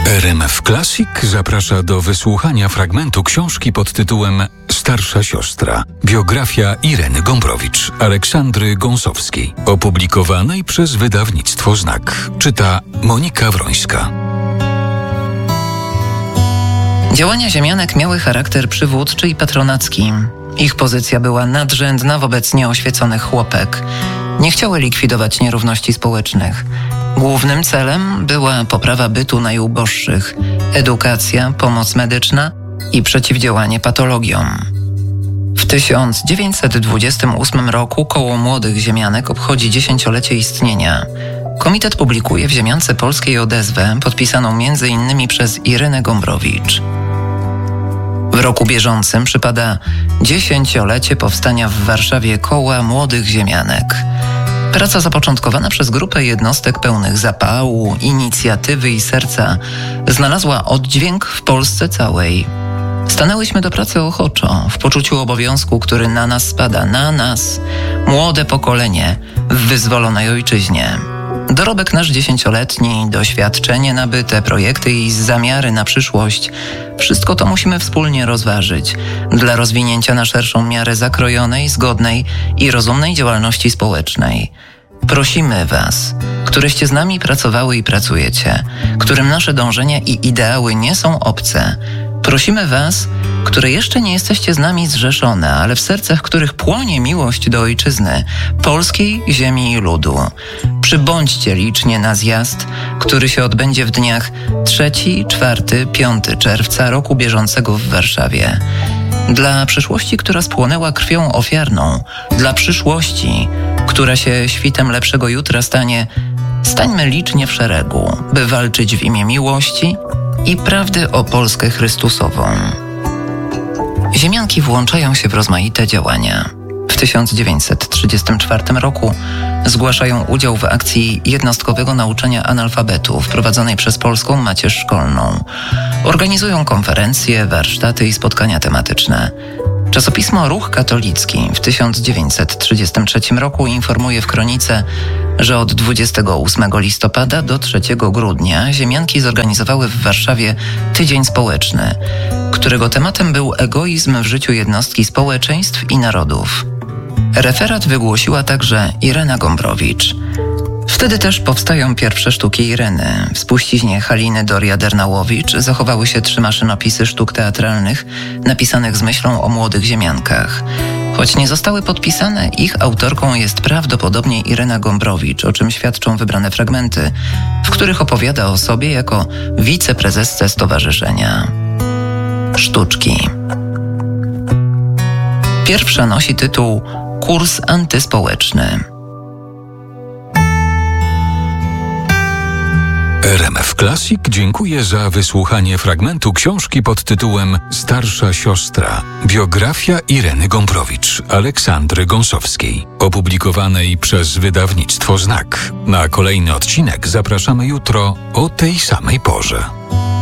RMF Classic zaprasza do wysłuchania fragmentu książki pod tytułem Starsza siostra. Biografia Ireny Gombrowicz, Aleksandry Gąsowskiej. Opublikowanej przez wydawnictwo Znak. Czyta Monika Wrońska. Działania ziemianek miały charakter przywódczy i patronacki. Ich pozycja była nadrzędna wobec nieoświeconych chłopek. Nie chciały likwidować nierówności społecznych. Głównym celem była poprawa bytu najuboższych, edukacja, pomoc medyczna i przeciwdziałanie patologiom. W 1928 roku Koło Młodych Ziemianek obchodzi 10-lecie istnienia. Komitet publikuje w Ziemiance Polskiej odezwę podpisaną m.in. przez Irenę Gombrowicz. W roku bieżącym przypada 10-lecie powstania w Warszawie Koła Młodych Ziemianek. Praca zapoczątkowana przez grupę jednostek pełnych zapału, inicjatywy i serca znalazła oddźwięk w Polsce całej. Stanęłyśmy do pracy ochoczo, w poczuciu obowiązku, który na nas spada, na nas, młode pokolenie w wyzwolonej ojczyźnie. Dorobek nasz 10-letni, doświadczenie nabyte, projekty i zamiary na przyszłość – wszystko to musimy wspólnie rozważyć dla rozwinięcia na szerszą miarę zakrojonej, zgodnej i rozumnej działalności społecznej. Prosimy Was, któreście z nami pracowały i pracujecie, którym nasze dążenia i ideały nie są obce. Prosimy Was, które jeszcze nie jesteście z nami zrzeszone, ale w sercach których płonie miłość do ojczyzny, polskiej ziemi i ludu. Przybądźcie licznie na zjazd, który się odbędzie w dniach 3, 4, 5 czerwca roku bieżącego w Warszawie. Dla przyszłości, która spłonęła krwią ofiarną, dla przyszłości, która się świtem lepszego jutra stanie, stańmy licznie w szeregu, by walczyć w imię miłości i prawdy o Polskę Chrystusową. Ziemianki włączają się w rozmaite działania. W 1934 roku zgłaszają udział w akcji jednostkowego nauczania analfabetów prowadzonej przez Polską Macierz Szkolną. Organizują konferencje, warsztaty i spotkania tematyczne. Czasopismo Ruch Katolicki w 1933 roku informuje w kronice, że od 28 listopada do 3 grudnia ziemianki zorganizowały w Warszawie Tydzień Społeczny, którego tematem był egoizm w życiu jednostki społeczeństw i narodów. Referat wygłosiła także Irena Gombrowicz. Wtedy też powstają pierwsze sztuki Ireny. W spuściźnie Haliny Doria-Dernałowicz zachowały się 3 maszynopisy sztuk teatralnych napisanych z myślą o młodych ziemiankach. Choć nie zostały podpisane, ich autorką jest prawdopodobnie Irena Gombrowicz, o czym świadczą wybrane fragmenty, w których opowiada o sobie jako wiceprezesce stowarzyszenia. Sztuczki. Pierwsza nosi tytuł Kurs antyspołeczny. RMF Classic dziękuję za wysłuchanie fragmentu książki pod tytułem Starsza siostra. Biografia Ireny Gombrowicz, Aleksandry Gąsowskiej. Opublikowanej przez wydawnictwo Znak. Na kolejny odcinek zapraszamy jutro o tej samej porze.